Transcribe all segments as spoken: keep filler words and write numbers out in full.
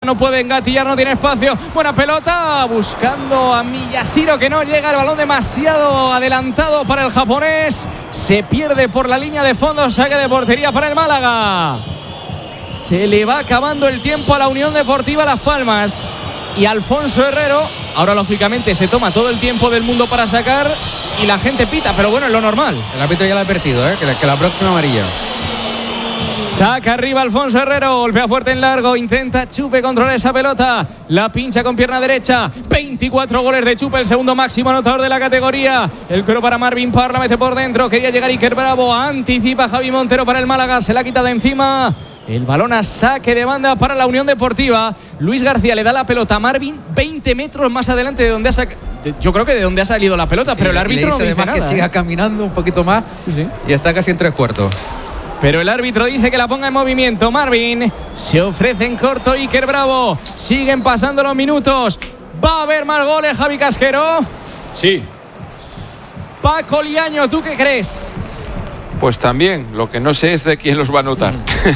no puede engatillar, no tiene espacio. Buena pelota, buscando a Miyashiro, que no llega, el balón demasiado adelantado para el japonés. Se pierde por la línea de fondo, saque de portería para el Málaga. Se le va acabando el tiempo a la Unión Deportiva Las Palmas. Y Alfonso Herrero, ahora lógicamente se toma todo el tiempo del mundo para sacar y la gente pita, pero bueno, es lo normal. El árbitro ya lo ha advertido, ¿eh? que, la, que la próxima amarilla. Saca arriba Alfonso Herrero, golpea fuerte en largo, intenta Chupe controlar esa pelota, la pincha con pierna derecha. Veinticuatro goles de Chupe, el segundo máximo anotador de la categoría. El coro para Marvin Parr, la mete por dentro, quería llegar Iker Bravo, anticipa Javi Montero para el Málaga, se la quita de encima. El balón a saque de banda para la Unión Deportiva. Luis García le da la pelota a Marvin veinte metros más adelante de donde ha sacado. Yo creo que de donde ha salido la pelota, sí, pero el árbitro no dice además nada, que siga ¿eh? caminando un poquito más, sí, sí. Y está casi en tres cuartos. Pero el árbitro dice que la ponga en movimiento. Marvin se ofrece en corto. Iker Bravo. Siguen pasando los minutos. ¿Va a haber más goles, Javi Casquero? Sí. Paco Liaño, ¿tú qué crees? Pues también, lo que no sé es de quién los va a anotar.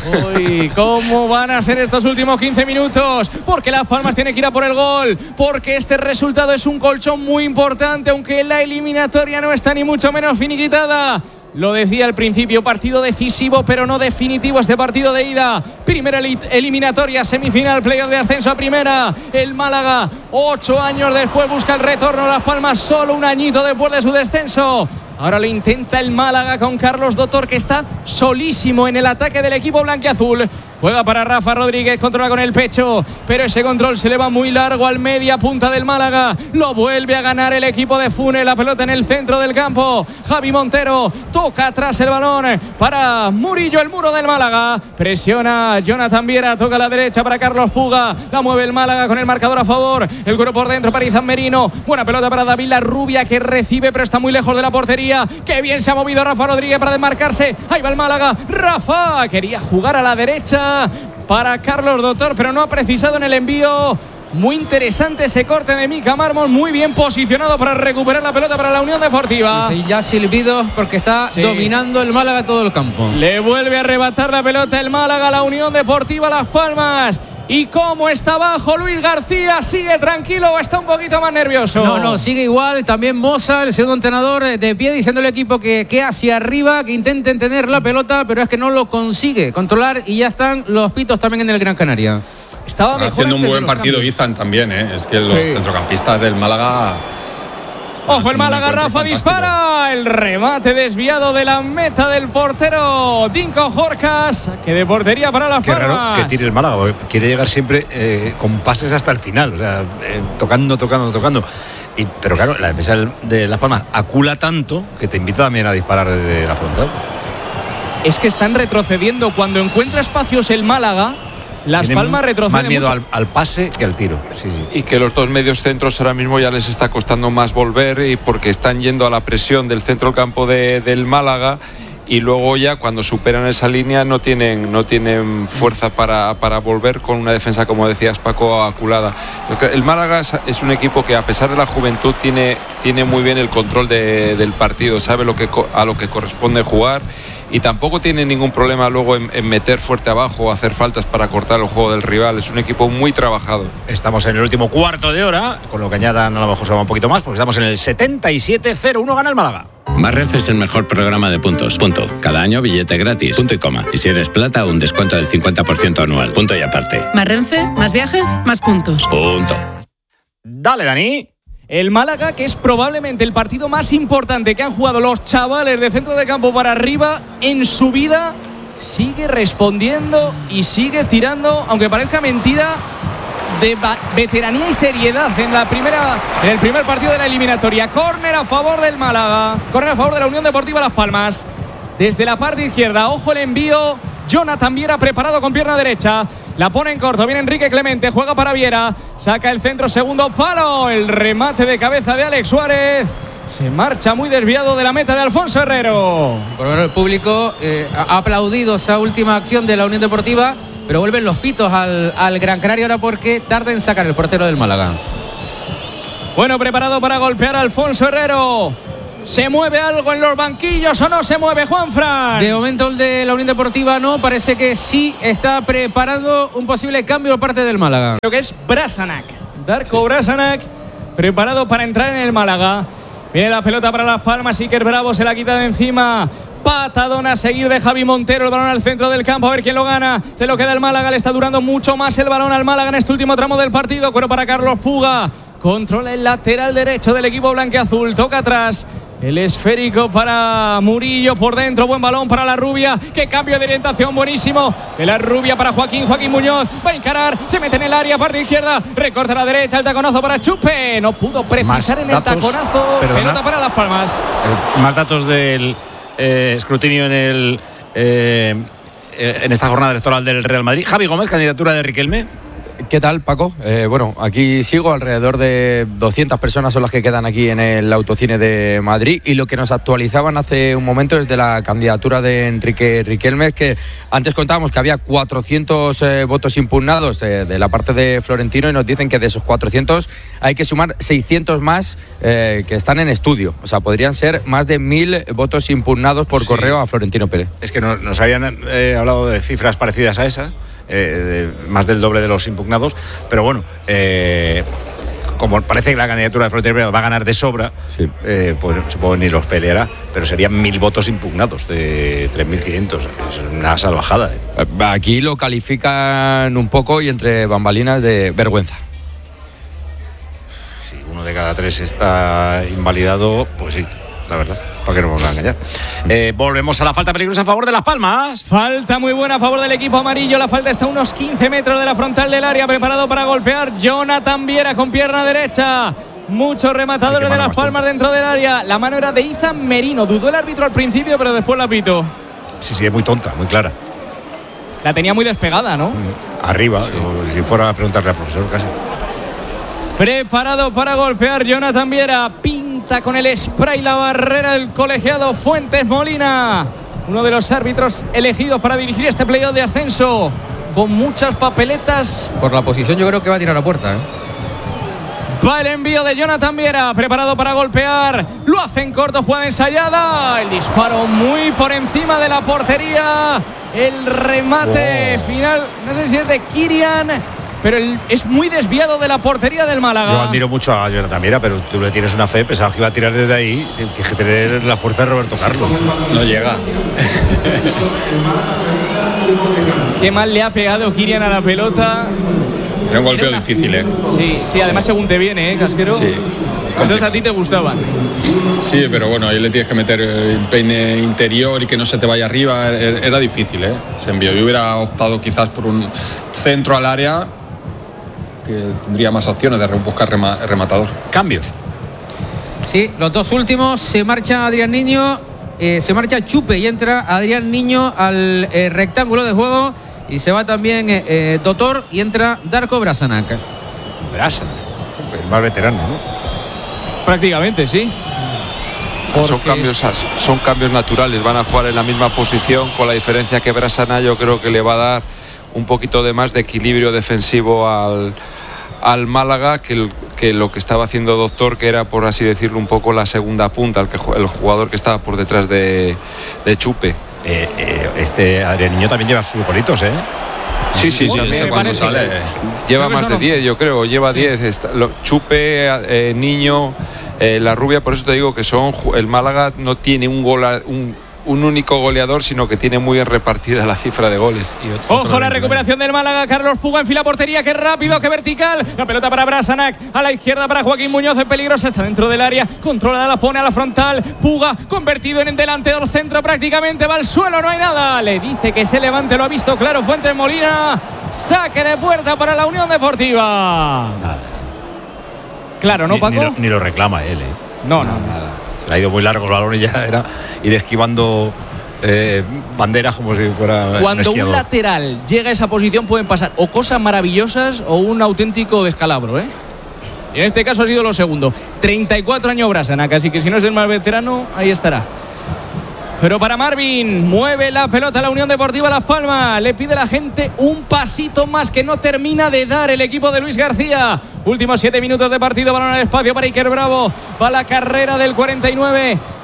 Uy, ¿cómo van a ser estos últimos quince minutos? Porque Las Palmas tiene que ir a por el gol. Porque este resultado es un colchón muy importante, aunque la eliminatoria no está ni mucho menos finiquitada. Lo decía al principio, partido decisivo pero no definitivo este partido de ida. Primera eliminatoria, semifinal, playoff de ascenso a primera. El Málaga, ocho años después, busca el retorno. Las Palmas solo un añito después de su descenso. Ahora lo intenta el Málaga con Carlos Doctor, que está solísimo en el ataque del equipo blanquiazul. Juega para Rafa Rodríguez, controla con el pecho, pero ese control se le va muy largo al media punta del Málaga. Lo vuelve a ganar el equipo de Funes, la pelota en el centro del campo. Javi Montero toca atrás el balón para Murillo, el muro del Málaga. Presiona Jonathan Viera, toca a la derecha para Carlos Puga. La mueve el Málaga con el marcador a favor. El cuero por dentro para Izan Merino. Buena pelota para David La Rubia, que recibe pero está muy lejos de la portería. Qué bien se ha movido Rafa Rodríguez para desmarcarse. Ahí va el Málaga. Rafa quería jugar a la derecha para Carlos Doctor, pero no ha precisado en el envío. Muy interesante ese corte de Mika Mármol, muy bien posicionado para recuperar la pelota para la Unión Deportiva. Y ya silbidos porque está sí. dominando el Málaga todo el campo. Le vuelve a arrebatar la pelota el Málaga a la Unión Deportiva Las Palmas. ¿Y cómo está abajo Luis García? ¿Sigue tranquilo o está un poquito más nervioso? No, no, sigue igual. También Moza, el segundo entrenador, de pie, diciendo al equipo que, que hacia arriba, que intenten tener la pelota, pero es que no lo consigue controlar y ya están los pitos también en el Gran Canaria. Estaba mejor haciendo un buen partido cambios. Izan también, ¿eh? Es que los sí. centrocampistas del Málaga... Ojo el Málaga, Rafa dispara, el remate desviado de la meta del portero Dinko Jorcas, que de portería para Las Palmas. Qué raro que tire el Málaga, porque quiere llegar siempre eh, con pases hasta el final, o sea, eh, tocando, tocando, tocando. Y, pero claro, la defensa de Las Palmas acula tanto que te invita también a disparar desde la frontal. Es que están retrocediendo cuando encuentra espacios el Málaga. Las Tienen Palmas retroceden más miedo mucho. Al, al pase que al tiro. Sí, sí. Y que los dos medios centros ahora mismo ya les está costando más volver, y porque están yendo a la presión del centro del campo de, del Málaga, y luego ya cuando superan esa línea no tienen, no tienen fuerza para, para volver con una defensa, como decías Paco, aculada. El Málaga es, es un equipo que, a pesar de la juventud, tiene, tiene muy bien el control de, del partido, sabe lo que, a lo que corresponde jugar. Y tampoco tiene ningún problema luego en, en meter fuerte abajo o hacer faltas para cortar el juego del rival. Es un equipo muy trabajado. Estamos en el último cuarto de hora, con lo que añadan a lo mejor se va un poquito más, porque estamos en el setenta y siete cero uno, gana el Málaga. Más Renfe es el mejor programa de puntos. Punto. Cada año billete gratis. Punto y coma. Y si eres plata, un descuento del cincuenta por ciento anual. Punto y aparte. Más Renfe, más viajes, más puntos. Punto. Dale, Dani. El Málaga, que es probablemente el partido más importante que han jugado los chavales de centro de campo para arriba en su vida, sigue respondiendo y sigue tirando, aunque parezca mentira, de veteranía y seriedad en la primera en el primer partido de la eliminatoria. Córner a favor del Málaga, córner a favor de la Unión Deportiva Las Palmas. Desde la parte izquierda, ojo el envío. Jonathan Viera preparado con pierna derecha. La pone en corto, viene Enrique Clemente, juega para Viera, saca el centro, segundo palo, el remate de cabeza de Alex Suárez. Se marcha muy desviado de la meta de Alfonso Herrero. Por lo menos el público eh, ha aplaudido esa última acción de la Unión Deportiva, pero vuelven los pitos al, al Gran Canaria ahora porque tarda en sacar el portero del Málaga. Bueno, preparado para golpear a Alfonso Herrero. ¿Se mueve algo en los banquillos o no se mueve, Juanfran? De momento el de la Unión Deportiva no, parece que sí está preparando un posible cambio por parte del Málaga. Creo que es Brasanac, Darko Brasanac, preparado para entrar en el Málaga. Viene la pelota para Las Palmas, Iker Bravo se la quita de encima. Patadón a seguir de Javi Montero, el balón al centro del campo, a ver quién lo gana. Se lo queda el Málaga, le está durando mucho más el balón al Málaga en este último tramo del partido. Cuero para Carlos Puga, controla el lateral derecho del equipo blanquiazul, toca atrás. El esférico para Murillo por dentro, buen balón para la Rubia, que cambio de orientación buenísimo de la Rubia para Joaquín, Joaquín Muñoz, va a encarar, se mete en el área, parte izquierda, recorta a la derecha, el taconazo para Chupe, no pudo precisar en el taconazo, perdona, pelota para Las Palmas. Eh, más datos del eh, escrutinio en el eh, en esta jornada electoral del Real Madrid. Javi Gómez, candidatura de Riquelme. ¿Qué tal, Paco? Eh, bueno, aquí sigo, alrededor de doscientas personas son las que quedan aquí en el Autocine de Madrid, y lo que nos actualizaban hace un momento es de la candidatura de Enrique Riquelme, que antes contábamos que había cuatrocientos eh, votos impugnados eh, de la parte de Florentino, y nos dicen que de esos cuatrocientos hay que sumar seiscientos más eh, que están en estudio, o sea, podrían ser más de mil votos impugnados por sí. correo a Florentino Pérez. Es que nos, nos habían eh, hablado de cifras parecidas a esas. Eh, de, más del doble de los impugnados, pero bueno, eh, como parece que la candidatura de Florentino va a ganar de sobra, sí. eh, pues supongo que ni los peleará, pero serían mil votos impugnados de tres mil quinientos, es una salvajada. ¿eh? Aquí lo califican un poco y entre bambalinas de vergüenza. Si uno de cada tres está invalidado, pues sí, la verdad. ¿Para qué nos vamos a engañar? Eh, volvemos a la falta peligrosa a favor de Las Palmas. Falta muy buena a favor del equipo amarillo. La falta está a unos quince metros de la frontal del área. Preparado para golpear Jonathan Viera con pierna derecha. Muchos rematadores de Las Palmas dentro del área. La mano era de Izan Merino. Dudó el árbitro al principio, pero después la pitó. Sí, sí, es muy tonta, muy clara. La tenía muy despegada, ¿no? Arriba, sí. Si fuera a preguntarle al profesor casi. Preparado para golpear Jonathan Viera. Pinta con el spray la barrera el colegiado Fuentes Molina. Uno de los árbitros elegidos para dirigir este playoff de ascenso. Con muchas papeletas. Por la posición yo creo que va a tirar a puerta, ¿eh? Va el envío de Jonathan Viera. Preparado para golpear. Lo hace en corto, jugada ensayada. El disparo muy por encima de la portería. El remate wow. final. No sé si es de Kirian, pero el, es muy desviado de la portería del Málaga. Yo admiro mucho a Jonathan Viera, pero tú le tienes una fe, pensaba que iba a tirar desde ahí. Tienes que tener la fuerza de Roberto Carlos. No llega. Qué mal le ha pegado Kirian a la pelota. Era un golpeo difícil, ¿eh? Sí, sí, además según te viene, ¿eh, Casquero? Sí. Esos a ti te gustaban. Sí, pero bueno, ahí le tienes que meter el peine interior y que no se te vaya arriba. Era difícil, ¿eh? Se envió. Yo hubiera optado quizás por un centro al área, que tendría más opciones de buscar rema, rematador. Cambios. Sí, los dos últimos. Se marcha Adrián Niño, eh, se marcha Chupe y entra Adrián Niño al eh, rectángulo de juego, y se va también eh, eh, Dotor y entra Darko Brasanac. Brasanac, el más veterano, ¿no? Prácticamente, sí. Son cambios, son cambios naturales, van a jugar en la misma posición, con la diferencia que Brasanac yo creo que le va a dar un poquito de más de equilibrio defensivo al, al Málaga que, el, que lo que estaba haciendo Doctor, que era, por así decirlo, un poco la segunda punta, el, que, el jugador que estaba por detrás de, de Chupe. Eh, eh, este Adrián Niño también lleva sus golitos, ¿eh? Sí, sí, sí. Este cuando sale, lleva más de diez, yo creo, lleva diez. Sí. Chupe, eh, Niño, eh, la Rubia, por eso te digo que son. El Málaga no tiene un gol, un, un único goleador, sino que tiene muy repartida la cifra de goles. Ojo, la recuperación del Málaga. Carlos Puga en fila portería. Qué rápido, qué vertical. La pelota para Brasanac. A la izquierda para Joaquín Muñoz. Es peligrosa. Está dentro del área. Controla, la pone a la frontal. Puga convertido en delantero centro prácticamente. Va al suelo. No hay nada. Le dice que se levante. Lo ha visto claro Fuentes Molina. Saque de puerta para la Unión Deportiva. Nada. Claro, ¿no, Paco? Ni, ni, lo, ni lo reclama él, ¿eh? No, no. Nada. Se le ha ido muy largo el balón y ya era ir esquivando eh, banderas como si fuera. Cuando un, un lateral llega a esa posición pueden pasar o cosas maravillosas o un auténtico descalabro, ¿eh? Y en este caso ha sido lo segundo. treinta y cuatro años Brasanac, así que si no es el más veterano, ahí estará. Pero para Marvin, mueve la pelota la Unión Deportiva Las Palmas. Le pide a la gente un pasito más que no termina de dar el equipo de Luis García. Últimos siete minutos de partido, balón al espacio para Iker Bravo. Va la carrera del cuarenta y nueve.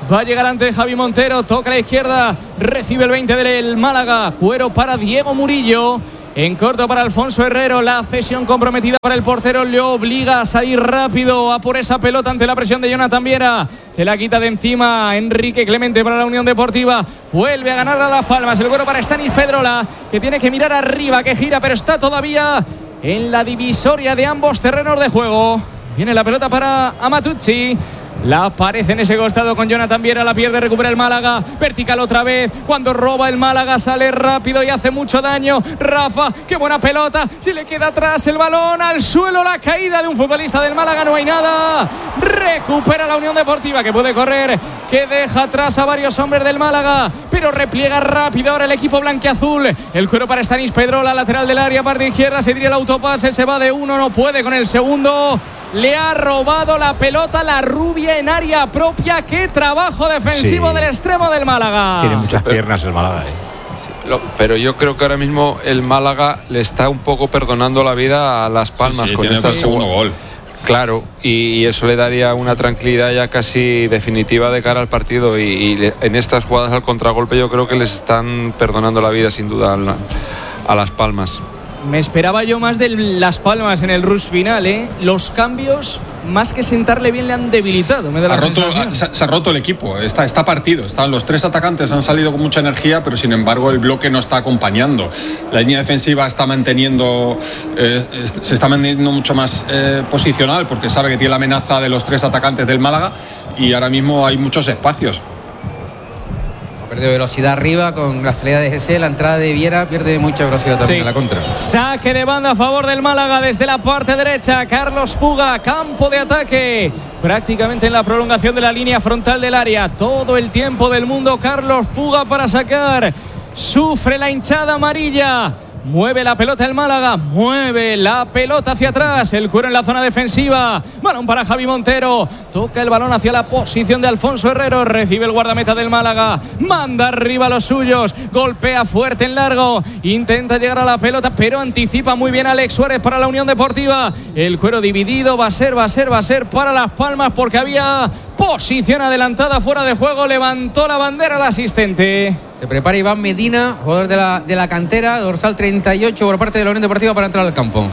Va a llegar antes Javi Montero, toca a la izquierda, recibe el veinte del Málaga. Cuero para Diego Murillo. En corto para Alfonso Herrero, la cesión comprometida para el portero le obliga a salir rápido a por esa pelota ante la presión de Jonathan Viera. Se la quita de encima Enrique Clemente para la Unión Deportiva. Vuelve a ganar a Las Palmas. El Cuero para Stanis Pedrola, que tiene que mirar arriba, que gira, pero está todavía en la divisoria de ambos terrenos de juego. Viene la pelota para Amatuzzi. La aparece en ese costado con Jonathan Viera, la pierde, recupera el Málaga, vertical otra vez, cuando roba el Málaga sale rápido y hace mucho daño. Rafa, qué buena pelota, se le queda atrás el balón, al suelo la caída de un futbolista del Málaga, no hay nada. Recupera la Unión Deportiva, que puede correr, que deja atrás a varios hombres del Málaga, pero repliega rápido ahora el equipo blanquiazul. El Cuero para Stanis Pedrola, lateral del área, parte izquierda, se tira el autopase, se va de uno, no puede con el segundo. Le ha robado la pelota la rubia en área propia. Qué trabajo defensivo sí. del extremo del Málaga. Tiene muchas piernas el Málaga, ¿eh? Sí, lo, pero yo creo que ahora mismo el Málaga le está un poco perdonando la vida a Las Palmas, sí, sí, con este segundo gol. Claro, y, y eso le daría una tranquilidad ya casi definitiva de cara al partido. Y, y le, en estas jugadas al contragolpe yo creo que les están perdonando la vida sin duda a, a Las Palmas. Me esperaba yo más de Las Palmas en el rush final, ¿eh? Los cambios, más que sentarle bien, le han debilitado. Me da la ha roto, ha, se, se ha roto el equipo, está, está partido. Están los tres atacantes, han salido con mucha energía, pero sin embargo el bloque no está acompañando. La línea defensiva está manteniendo, eh, se está manteniendo mucho más eh, posicional, porque sabe que tiene la amenaza de los tres atacantes del Málaga y ahora mismo hay muchos espacios. Pierde velocidad arriba con la salida de G C, la entrada de Viera pierde mucha velocidad también sí. en la contra. Saque de banda a favor del Málaga desde la parte derecha. Carlos Puga, campo de ataque. Prácticamente en la prolongación de la línea frontal del área. Todo el tiempo del mundo Carlos Puga para sacar. Sufre la hinchada amarilla. Mueve la pelota el Málaga, mueve la pelota hacia atrás, el Cuero en la zona defensiva, balón para Javi Montero, toca el balón hacia la posición de Alfonso Herrero, recibe el guardameta del Málaga, manda arriba a los suyos, golpea fuerte en largo, intenta llegar a la pelota, pero anticipa muy bien Alex Suárez para la Unión Deportiva. El Cuero dividido, va a ser, va a ser, va a ser para Las Palmas porque había posición adelantada fuera de juego, levantó la bandera el asistente. Se prepara Iván Medina, jugador de la, de la cantera, dorsal treinta y ocho por parte de la Unión Deportiva para entrar al campo.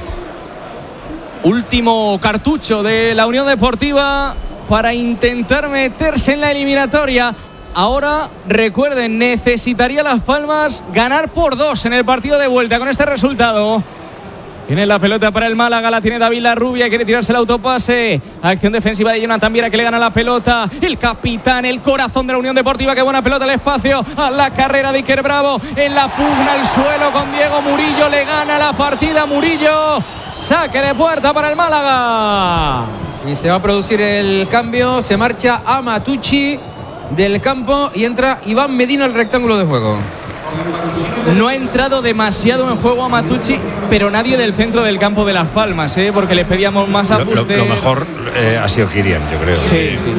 Último cartucho de la Unión Deportiva para intentar meterse en la eliminatoria. Ahora, recuerden, necesitaría Las Palmas ganar por dos en el partido de vuelta con este resultado. Tiene la pelota para el Málaga, la tiene David Larrubia, quiere tirarse el autopase. Acción defensiva de Jonathan Viera que le gana la pelota. El capitán, el corazón de la Unión Deportiva, qué buena pelota al espacio. A la carrera de Iker Bravo, en la pugna al suelo con Diego Murillo, le gana la partida Murillo. Saque de puerta para el Málaga. Y se va a producir el cambio, se marcha Amatuzzi del campo y entra Iván Medina al rectángulo de juego. No ha entrado demasiado en juego Amatuzzi, pero nadie del centro del campo de Las Palmas, ¿eh? Porque le pedíamos más ajuste. Lo, lo, lo mejor eh, ha sido Kirian, yo creo. Sí, sí.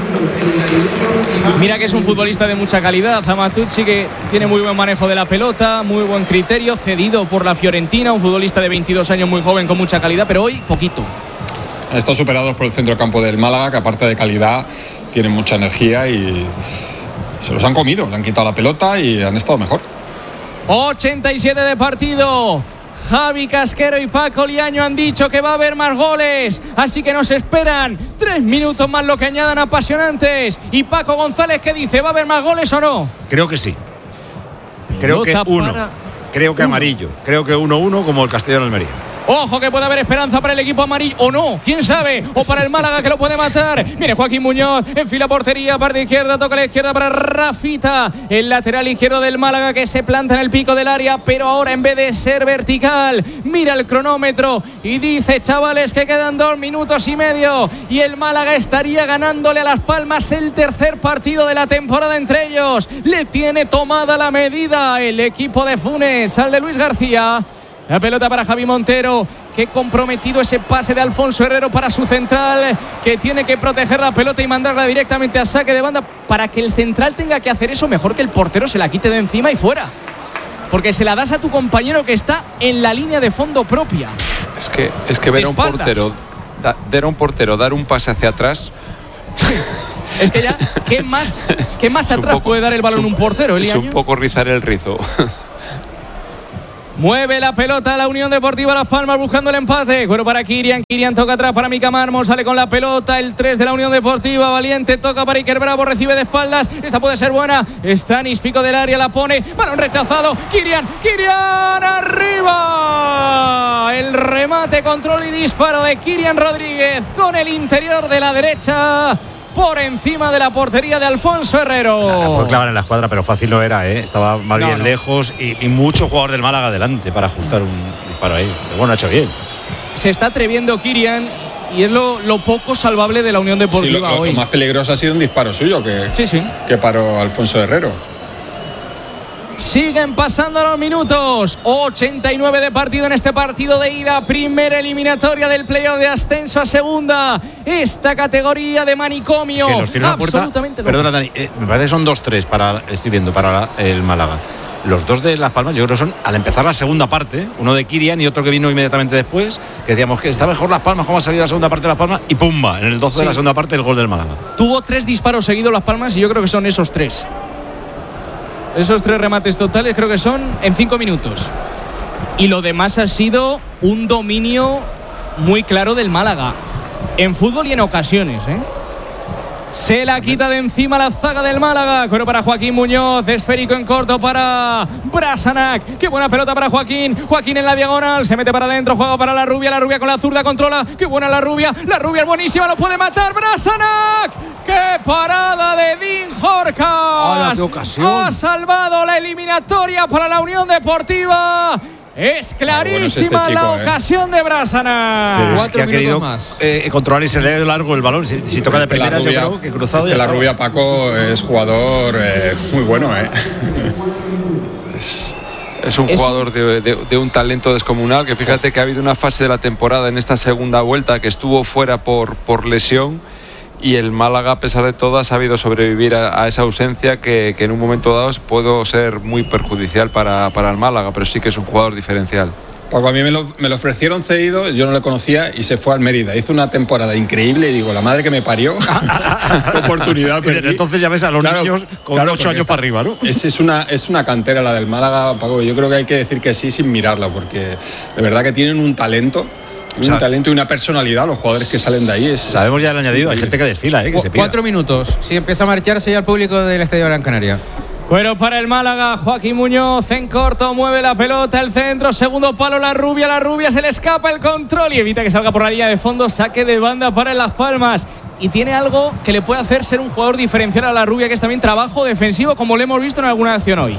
Mira que es un futbolista de mucha calidad, Amatuzzi, que tiene muy buen manejo de la pelota, muy buen criterio, cedido por la Fiorentina, un futbolista de veintidós años muy joven con mucha calidad, pero hoy poquito. Han estado superados por el centro del campo del Málaga, que aparte de calidad tiene mucha energía y se los han comido, le han quitado la pelota y han estado mejor. ochenta y siete de partido. Javi Casquero y Paco Liaño han dicho que va a haber más goles, así que nos esperan tres minutos más, lo que añadan apasionantes. Y Paco González, ¿qué dice? ¿Va a haber más goles o no? Creo que sí. Creo que uno. Para... Creo que uno. Amarillo. Creo que uno uno como el Castellón Almería. Ojo que puede haber esperanza para el equipo amarillo, o no, quién sabe, o para el Málaga que lo puede matar. Mire, Joaquín Muñoz, enfila portería, parte izquierda, toca a la izquierda para Rafita, el lateral izquierdo del Málaga que se planta en el pico del área, pero ahora en vez de ser vertical, mira el cronómetro y dice, chavales, que quedan dos minutos y medio y el Málaga estaría ganándole a Las Palmas el tercer partido de la temporada entre ellos. Le tiene tomada la medida el equipo de Funes al de Luis García. La pelota para Javi Montero, que comprometido ese pase de Alfonso Herrero para su central, que tiene que proteger la pelota y mandarla directamente a saque de banda. Para que el central tenga que hacer eso, mejor que el portero se la quite de encima y fuera, porque se la das a tu compañero que está en la línea de fondo propia. Es que, es que ver a un portero, da, ver a un portero dar un pase hacia atrás Es que ya, ¿qué más, qué más atrás poco, puede dar el balón un, un portero, Eliaño? Es un poco rizar el rizo. Mueve la pelota la Unión Deportiva Las Palmas buscando el empate. Cuero para Kirian. Kirian toca atrás para Mika Mármol. Sale con la pelota. El tres de la Unión Deportiva. Valiente toca para Iker Bravo. Recibe de espaldas. Esta puede ser buena. Stanis, pico del área. La pone. Balón rechazado. Kirian. Kirian arriba. El remate, control y disparo de Kirian Rodríguez con el interior de la derecha. Por encima de la portería de Alfonso Herrero. Por clavar en la escuadra, pero fácil no era, ¿eh? Estaba más no, bien no. lejos y, y mucho jugador del Málaga adelante para ajustar un disparo ahí. Pero bueno, ha hecho bien. Se está atreviendo Kirian y es lo, lo poco salvable de la Unión Deportiva sí, lo, lo, hoy. Lo más peligroso ha sido un disparo suyo que, sí, sí. que paró Alfonso Herrero. Siguen pasando los minutos. ochenta y nueve de partido en este partido de ida. Primera eliminatoria del playoff de ascenso a segunda. Esta categoría de manicomio. Es que nos tiene una puerta, absolutamente loco. perdona, Dani, eh, me parece que son dos tres para, estoy viendo, para la, el Málaga. Los dos de Las Palmas, yo creo que son al empezar la segunda parte, uno de Kirian y otro que vino inmediatamente después, que decíamos que está mejor Las Palmas, cómo ha salido la segunda parte de Las Palmas, y pumba, en el doce sí. de la segunda parte el gol del Málaga. Tuvo tres disparos seguidos Las Palmas y yo creo que son esos tres. Esos tres remates totales creo que son en cinco minutos. Y lo demás ha sido un dominio muy claro del Málaga. En fútbol y en ocasiones, ¿eh? Se la quita de encima la zaga del Málaga. Pero para Joaquín Muñoz. Esférico en corto para Brasanac. Qué buena pelota para Joaquín. Joaquín en la diagonal. Se mete para adentro. Juega para la Rubia. La Rubia con la zurda controla. Qué buena la Rubia. La Rubia es buenísima. Lo puede matar Brasanac. ¡Qué parada de Dean Horcas! ¡Hala, qué ocasión! Ha salvado la eliminatoria para la Unión Deportiva. Es clarísima bueno, es este chico, la ocasión eh. de Brasanac. Es Cuatro que ha minutos querido, más. Eh, controlar y se le ha ido largo el balón. Si, si toca de primera, yo creo que cruzado. Es que la Rubia, Paco, es jugador eh, muy bueno, ¿eh? Es, es un es jugador de, de, de un talento descomunal. Que fíjate que ha habido una fase de la temporada en esta segunda vuelta que estuvo fuera por, por lesión. Y el Málaga, a pesar de todo, ha sabido sobrevivir a, a esa ausencia que, que en un momento dado puede ser muy perjudicial para, para el Málaga, pero sí que es un jugador diferencial. Porque a mí me lo, me lo ofrecieron cedido, yo no lo conocía y se fue al Mérida. Hizo una temporada increíble y digo, la madre que me parió, qué oportunidad perdí. Entonces ya ves a los claro, niños con claro, ocho años está, para arriba, ¿no? Es, es, una, es una cantera la del Málaga, Paco. Yo creo que hay que decir que sí sin mirarla, porque de verdad que tienen un talento. Un o sea, talento y una personalidad, los jugadores que salen de ahí. Es, sabemos ya el añadido, hay gente que desfila, ¿eh? Que se pira. Cuatro minutos. Si empieza a marcharse ya el público del Estadio Gran Canaria. Cuero para el Málaga, Joaquín Muñoz en corto, mueve la pelota, el centro, segundo palo, la Rubia, la Rubia se le escapa el control y evita que salga por la línea de fondo, saque de banda para Las Palmas. Y tiene algo que le puede hacer ser un jugador diferencial a la Rubia, que es también trabajo defensivo, como lo hemos visto en alguna acción hoy.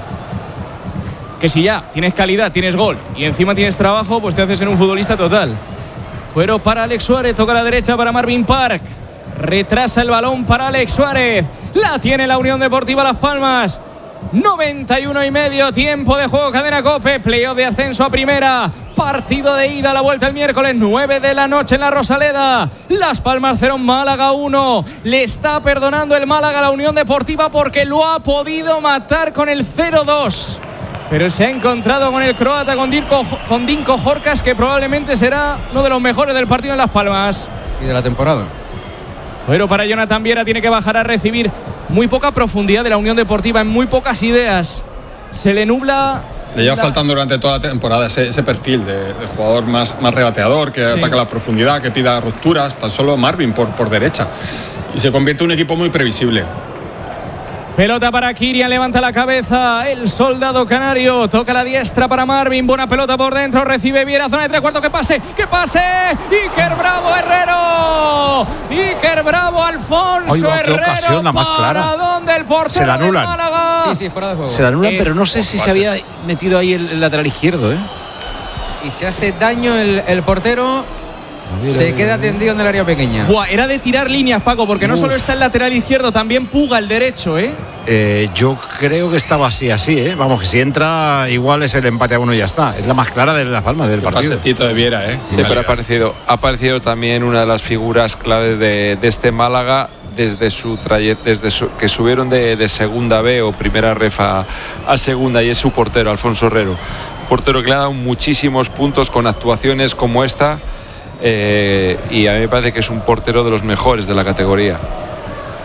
Que si ya tienes calidad, tienes gol y encima tienes trabajo, pues te haces en un futbolista total. Cuero para Alex Suárez, toca a la derecha para Marvin Park. Retrasa el balón para Alex Suárez. La tiene la Unión Deportiva Las Palmas. noventa y uno y medio, tiempo de juego, Cadena COPE, playoff de ascenso a primera. Partido de ida a la vuelta el miércoles, nueve de la noche en la Rosaleda. Las Palmas cero, Málaga uno. Le está perdonando el Málaga a la Unión Deportiva porque lo ha podido matar con el cero dos. Pero se ha encontrado con el croata, con Dinko, con Dinko Horcas, que probablemente será uno de los mejores del partido en Las Palmas. Y de la temporada. Pero para Jonathan Viera tiene que bajar a recibir. Muy poca profundidad de la Unión Deportiva, en muy pocas ideas. Se le nubla. Le lleva la... faltando durante toda la temporada ese, ese perfil de, de jugador más, más regateador, que sí. ataca la profundidad, que pida rupturas. Tan solo Marvin por, por derecha. Y se convierte en un equipo muy previsible. Pelota para Kirian, levanta la cabeza el soldado canario, toca la diestra para Marvin, buena pelota por dentro, recibe Viera, zona de tres cuartos, que pase, que pase, Iker Bravo Herrero, Iker Bravo Alfonso Ay, va, Herrero, ocasión, la más clara. ¿Para dónde el portero se la anulan. del Málaga? Sí, sí, fuera de juego. Se la anulan, es, pero no sé si se había metido ahí el, el lateral izquierdo, ¿eh? Y se hace daño el, el portero. Se queda tendido en el área pequeña. Buah, era de tirar líneas, Paco, porque Uf. no solo está el lateral izquierdo, también puga el derecho, ¿eh? ¿eh? Yo creo que estaba así, así, ¿eh? Vamos, que si entra, igual es el empate a uno y ya está. Es la más clara de Las Palmas del partido. Pasecito de Viera, ¿eh? Sí, pero ha aparecido, ha aparecido también una de las figuras clave de, de este Málaga desde su trayectoria, desde su, que subieron de, de segunda B o primera ref a, a segunda, y es su portero, Alfonso Herrero. Portero que le ha dado muchísimos puntos con actuaciones como esta. Eh, y a mí me parece que es un portero de los mejores de la categoría.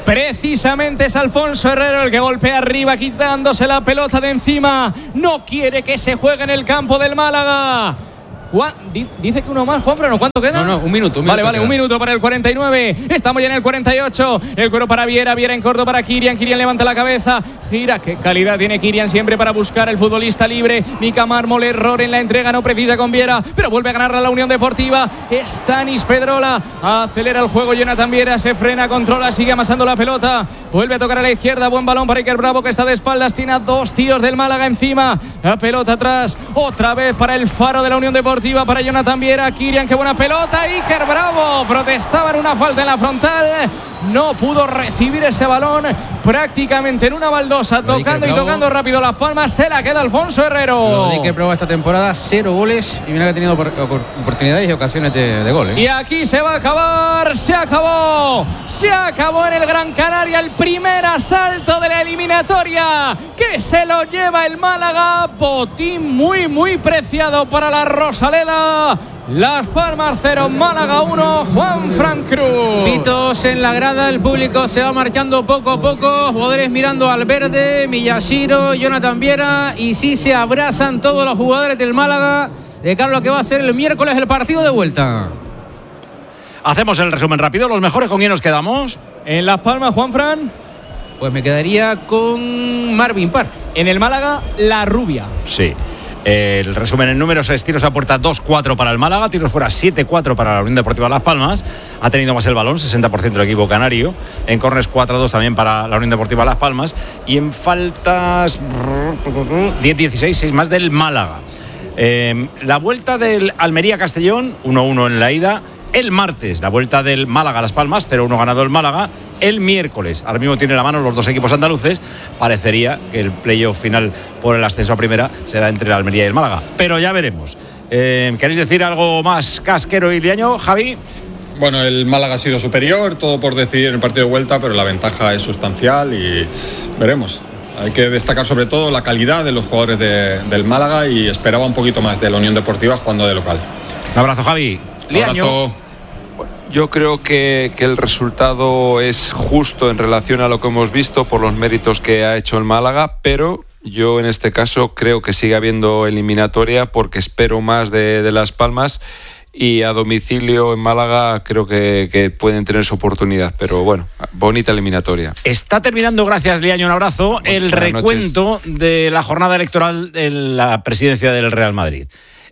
Precisamente es Alfonso Herrero el que golpea arriba, quitándose la pelota de encima. No quiere que se juegue en el campo del Málaga. Juan, di, dice que uno más, Juanfran, ¿no? ¿Cuánto queda? No, no, un minuto. Un vale, minuto vale, queda. un minuto para el cuarenta y nueve. Estamos ya en el cuarenta y ocho. El cuero para Viera, Viera en corto para Kirian. Kirian levanta la cabeza, gira. Qué calidad tiene Kirian siempre para buscar el futbolista libre. Mica Mármol, error en la entrega, no precisa con Viera, pero vuelve a ganarla la Unión Deportiva. Stanis Pedrola acelera el juego. Jonathan Viera se frena, controla, sigue amasando la pelota. Vuelve a tocar a la izquierda. Buen balón para Iker Bravo, que está de espaldas. Tiene a dos tíos del Málaga encima. La pelota atrás. Otra vez para el faro de la Unión Deportiva, para Jonathan Viera. Kirian, qué buena pelota. Iker Bravo protestaba en una falta en la frontal. No pudo recibir ese balón. Prácticamente en una baldosa, tocando y tocando rápido las palmas. Se la queda Alfonso Herrero. Lo de Iker Bravo esta temporada, cero goles. Y mira que ha tenido oportunidades y ocasiones de, de gol, ¿eh? Y aquí se va a acabar. Se acabó. Se acabó en el Gran Canaria el primer asalto de la eliminatoria, que se lo lleva el Málaga. Botín muy, muy preciado para la Rosaleda. Las Palmas cero, Málaga uno, Juanfran Cruz. Pitos en la grada, el público se va marchando poco a poco. Jugadores mirando al verde, Miyashiro, Jonathan Viera. Y sí se abrazan todos los jugadores del Málaga de cara a lo que va a ser el miércoles el partido de vuelta. Hacemos el resumen rápido. Los mejores, ¿con quién nos quedamos? En Las Palmas, Juanfran. Pues me quedaría con Marvin Park. En el Málaga, La Rubia. Sí. El resumen en números es tiros a puerta dos cuatro para el Málaga, tiros fuera siete cuatro para la Unión Deportiva Las Palmas. Ha tenido más el balón, sesenta por ciento del equipo canario. En córners cuatro dos también para la Unión Deportiva Las Palmas. Y en faltas diez dieciséis, seis más del Málaga. Eh, la vuelta del Almería-Castellón, uno uno en la ida. El martes, la vuelta del Málaga a Las Palmas, cero uno ganado el Málaga. El miércoles, ahora mismo tiene la mano los dos equipos andaluces. Parecería que el playoff final por el ascenso a primera será entre el Almería y el Málaga, pero ya veremos. Eh, ¿Queréis decir algo más casquero y liaño, Javi? Bueno, el Málaga ha sido superior, todo por decidir en el partido de vuelta, pero la ventaja es sustancial y veremos. Hay que destacar sobre todo la calidad de los jugadores de, del Málaga, y esperaba un poquito más de la Unión Deportiva jugando de local. Un abrazo, Javi. Un abrazo. Yo creo que, que el resultado es justo en relación a lo que hemos visto por los méritos que ha hecho el Málaga, pero yo en este caso creo que sigue habiendo eliminatoria porque espero más de, de Las Palmas, y a domicilio en Málaga creo que, que pueden tener su oportunidad, pero bueno, bonita eliminatoria. Está terminando, gracias Liaño, un abrazo, bueno, el recuento noches. de la jornada electoral de la presidencia del Real Madrid.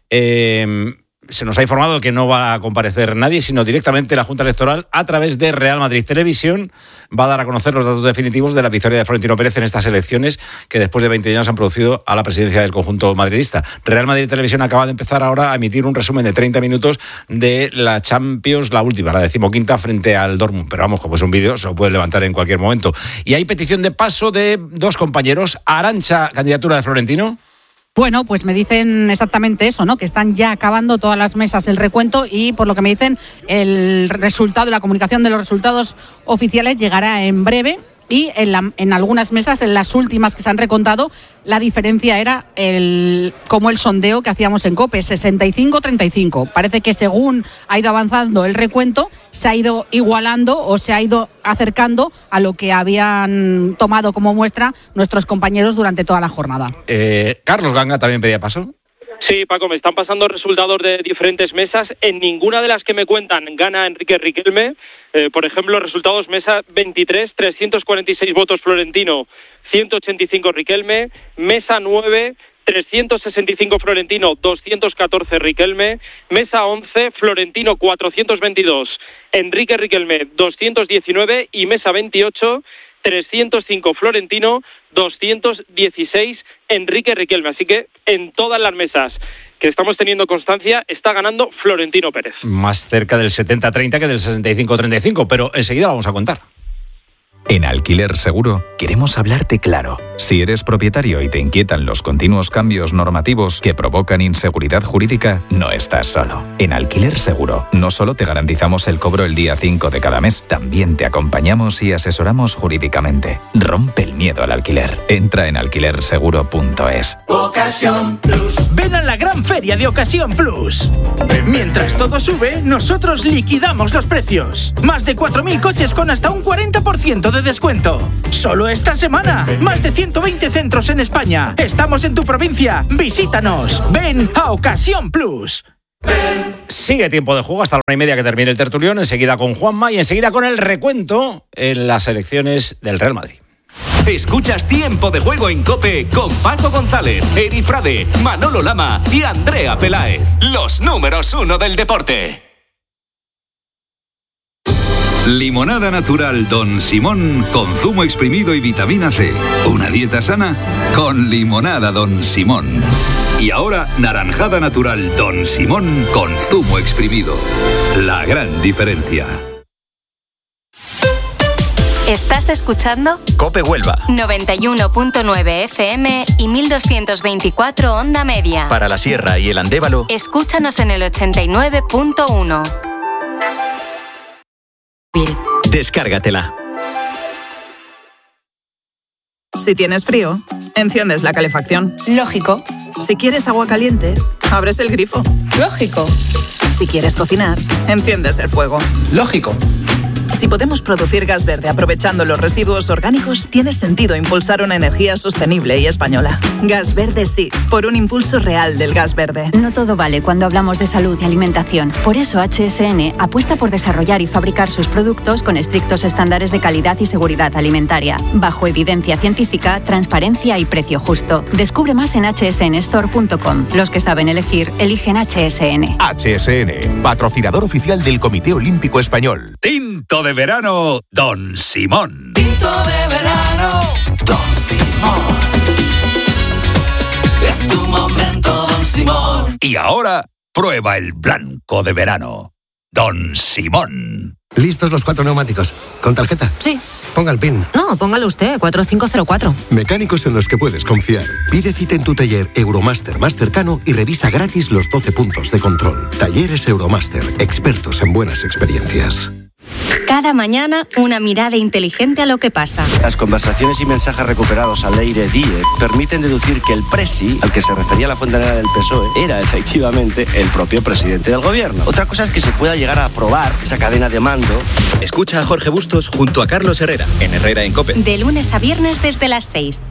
Eh... Se nos ha informado que no va a comparecer nadie, sino directamente la Junta Electoral, a través de Real Madrid Televisión, va a dar a conocer los datos definitivos de la victoria de Florentino Pérez en estas elecciones que después de veinte años han producido a la presidencia del conjunto madridista. Real Madrid Televisión acaba de empezar ahora a emitir un resumen de treinta minutos de la Champions, la última, la decimoquinta, frente al Dortmund. Pero vamos, como es un vídeo, se lo pueden levantar en cualquier momento. Y hay petición de paso de dos compañeros. Arantxa, candidatura de Florentino. Bueno, pues me dicen exactamente eso, ¿no? Que están ya acabando todas las mesas el recuento, y por lo que me dicen, el resultado, la comunicación de los resultados oficiales llegará en breve. Y en, la, en algunas mesas, en las últimas que se han recontado, la diferencia era el, como el sondeo que hacíamos en COPE, sesenta y cinco treinta y cinco. Parece que según ha ido avanzando el recuento, se ha ido igualando o se ha ido acercando a lo que habían tomado como muestra nuestros compañeros durante toda la jornada. Eh, Carlos Ganga también pedía paso. Sí, Paco, me están pasando resultados de diferentes mesas. En ninguna de las que me cuentan gana Enrique Riquelme. Eh, por ejemplo, resultados mesa veintitrés, trescientos cuarenta y seis votos Florentino, ciento ochenta y cinco Riquelme. Mesa nueve, trescientos sesenta y cinco Florentino, doscientos catorce Riquelme. Mesa once, Florentino cuatrocientos veintidós, Enrique Riquelme doscientos diecinueve. Y mesa veintiocho, trescientos cinco Florentino, doscientos dieciséis Enrique Riquelme. Así que en todas las mesas que estamos teniendo constancia está ganando Florentino Pérez. Más cerca del setenta treinta que del sesenta y cinco treinta y cinco, pero enseguida vamos a contar. En Alquiler Seguro queremos hablarte claro. Si eres propietario y te inquietan los continuos cambios normativos que provocan inseguridad jurídica, no estás solo. En Alquiler Seguro no solo te garantizamos el cobro el día cinco de cada mes, también te acompañamos y asesoramos jurídicamente. Rompe el miedo al alquiler. Entra en alquiler seguro punto es. Ocasión Plus. Ven a la gran feria de Ocasión Plus. Mientras todo sube, nosotros liquidamos los precios. Más de cuatro mil coches con hasta un cuarenta por ciento de de descuento. Solo esta semana. Más de ciento veinte centros en España. Estamos en tu provincia. Visítanos. Ven a Ocasión Plus. Sigue tiempo de juego hasta la una y media que termine el tertulión. Enseguida con Juanma y enseguida con el recuento en las elecciones del Real Madrid. Escuchas Tiempo de Juego en COPE con Paco González, Eri Frade, Manolo Lama y Andrea Peláez. Los números uno del deporte. Limonada natural Don Simón con zumo exprimido y vitamina C. Una dieta sana con limonada Don Simón. Y ahora naranjada natural Don Simón con zumo exprimido. La gran diferencia. ¿Estás escuchando? COPE Huelva. noventa y uno punto nueve F M y mil doscientos veinticuatro onda media. Para la Sierra y el Andévalo. Escúchanos en el ochenta y nueve punto uno. Descárgatela. Si tienes frío, enciendes la calefacción. Lógico. Si quieres agua caliente, abres el grifo. Lógico. Si quieres cocinar, enciendes el fuego. Lógico. Si podemos producir gas verde aprovechando los residuos orgánicos, tiene sentido impulsar una energía sostenible y española. Gas verde sí, por un impulso real del gas verde. No todo vale cuando hablamos de salud y alimentación. Por eso H S N apuesta por desarrollar y fabricar sus productos con estrictos estándares de calidad y seguridad alimentaria, bajo evidencia científica, transparencia y precio justo. Descubre más en h s n store punto com. Los que saben elegir, eligen H S N. H S N, patrocinador oficial del Comité Olímpico Español. Tinto de verano Don Simón. Tinto de verano Don Simón. Es tu momento, Don Simón. Y ahora prueba el blanco de verano Don Simón. ¿Listos los cuatro neumáticos? ¿Con tarjeta? Sí. Ponga el PIN. No, póngalo usted, cuatro cinco cero cuatro. Mecánicos en los que puedes confiar. Pide cita en tu taller Euromaster más cercano y revisa gratis los doce puntos de control. Talleres Euromaster, expertos en buenas experiencias. Cada mañana, una mirada inteligente a lo que pasa. Las conversaciones y mensajes recuperados al aire D I E permiten deducir que el presi, al que se refería la fontanera del P S O E, era efectivamente el propio presidente del gobierno. Otra cosa es que se pueda llegar a aprobar esa cadena de mando. Escucha a Jorge Bustos junto a Carlos Herrera, en Herrera en COPE. De lunes a viernes desde las seis.